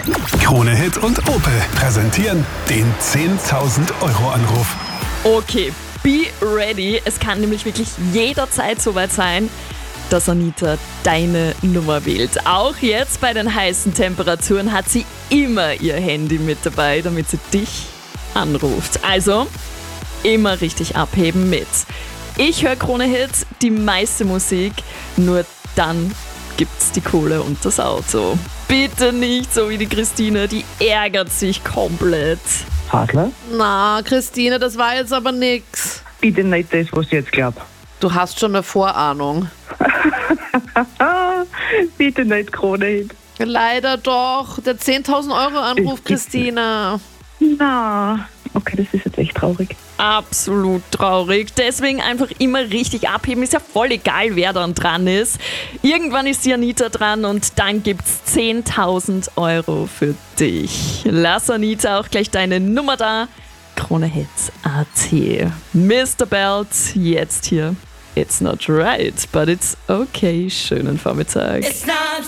Krone Hit und Opel präsentieren den 10.000 Euro Anruf. Okay, be ready. Es kann nämlich wirklich jederzeit soweit sein, dass Anita deine Nummer wählt. Auch jetzt bei den heißen Temperaturen hat sie immer ihr Handy mit dabei, damit sie dich anruft. Also immer richtig abheben mit Ich höre Krone Hit, die meiste Musik, nur dann gibt's die Kohle und das Auto. Bitte nicht so wie die Christine, die ärgert sich komplett. Adler? Na, Christine, das war jetzt aber nix. Bitte nicht das, was ich jetzt glaube. Du hast schon eine Vorahnung. Bitte nicht Krone Hit. Leider doch. Der 10.000 Euro Anruf, Christine. Na, okay, das ist jetzt echt traurig. Absolut traurig. Deswegen einfach immer richtig abheben. Ist ja voll egal, wer dann dran ist. Irgendwann ist die Anita dran und dann gibt's 10.000 Euro für dich. Lass Anita auch gleich deine Nummer da. KroneHit.at. Mr. Belt, jetzt hier. It's not right, but it's okay. Schönen Vormittag.